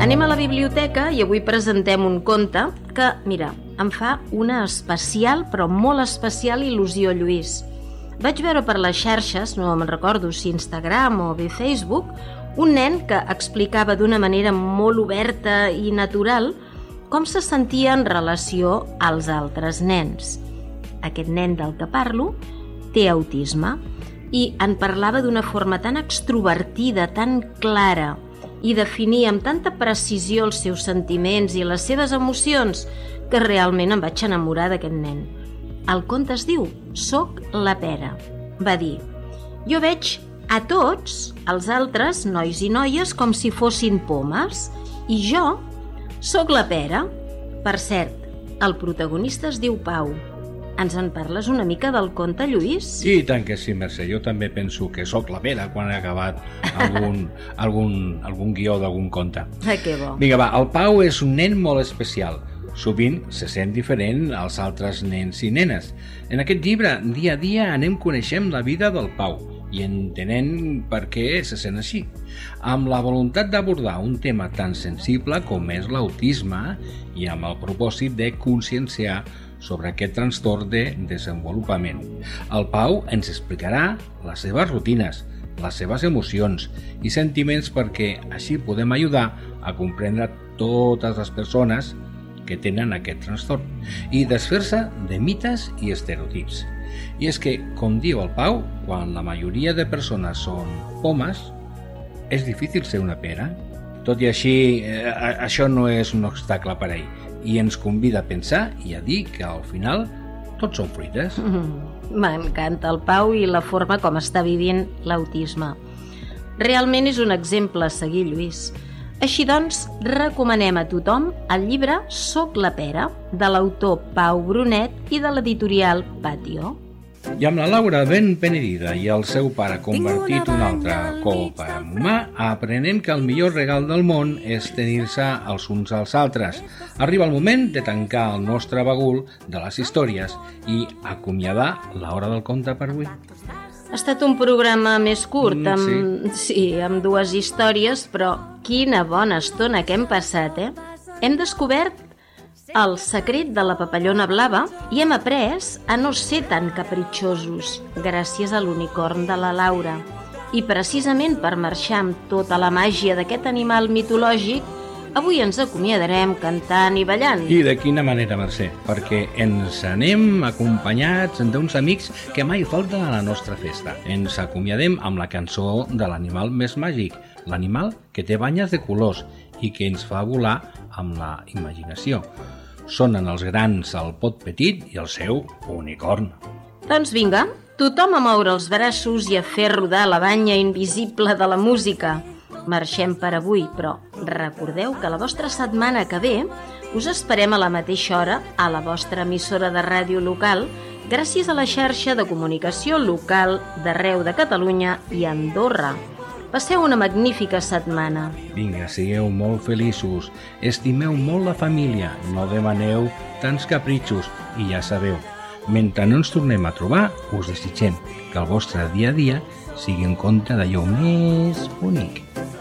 Anem a la biblioteca i avui presentem un conte que, mira, em fa una especial, però molt especial il·lusió, Lluís. Vaig veure per les xarxes, no me'n recordo si Instagram o bé Facebook, un nen que explicava d'una manera molt oberta i natural com se sentia en relació als altres nens. Aquest nen del que parlo té autisme i en parlava d'una forma tan extrovertida, tan clara, i definia amb tanta precisió els seus sentiments i les seves emocions que realment em vaig enamorar d'aquest nen. El conte es diu Soc la pera. Va dir: jo veig a tots els altres nois i noies com si fossin pomes i jo sóc la pera. Per cert, el protagonista es diu Pau. Ens en parles una mica del conte, Lluís? I tant que sí, Mercè. Jo també penso que sóc la pera quan he acabat algun guió d'algun conte. Que bo. Vinga, va, el Pau és un nen molt especial. Sovint se sent diferent als altres nens i nenes. En aquest llibre, dia a dia, anem coneixent la vida del Pau i entenent per què se sent així, amb la voluntat d'abordar un tema tan sensible com és l'autisme i amb el propòsit de conscienciar sobre aquest trastorn de desenvolupament. El Pau ens explicarà les seves rutines, les seves emocions i sentiments perquè així podem ajudar a comprendre totes les persones que tenen aquest trastorn i desfer-se de mites i estereotips. I és que, com diu el Pau, quan la majoria de persones són pomes, és difícil ser una pera. Tot i així, això no és un obstacle per a ell i ens convida a pensar i a dir que al final tots són fruites. M'encanta el Pau i la forma com està vivint l'autisme. Realment és un exemple a seguir, Lluís. Així doncs, recomanem a tothom el llibre Soc la pera, de l'autor Pau Brunet i de l'editorial Patio. I amb la Laura ben penedida i el seu pare convertit un altre cop en humà, aprenem que el millor regal del món és tenir-se els uns als altres. Arriba el moment de tancar el nostre bagul de les històries i acomiadar l'hora del conte per avui. Ha estat un programa més curt, amb dues històries, però quina bona estona que hem passat, eh? Hem descobert el secret de la papallona blava i hem après a no ser tan capritxosos gràcies a l'unicorn de la Laura. I precisament per marxar amb tota la màgia d'aquest animal mitològic, avui ens acomiadarem cantant i ballant. I de quina manera, Mercè? Perquè ens anem acompanyats d'uns amics que mai falten a la nostra festa. Ens acomiadem amb la cançó de l'animal més màgic, l'animal que té banyes de colors i que ens fa volar amb la imaginació. Sonen els grans al pot petit i el seu unicorn. Doncs vinga, tothom a moure els braços i a fer rodar la banya invisible de la música. Marxem per avui, però recordeu que la vostra setmana que ve us esperem a la mateixa hora a la vostra emissora de ràdio local gràcies a la xarxa de comunicació local d'arreu de Catalunya i Andorra. Passeu una magnífica setmana. Vinga, sigueu molt feliços, estimeu molt la família, no demaneu tants capritxos i ja sabeu, mentre no ens tornem a trobar, us desitgem que el vostre dia a dia sigui un conte d'allò més bonic.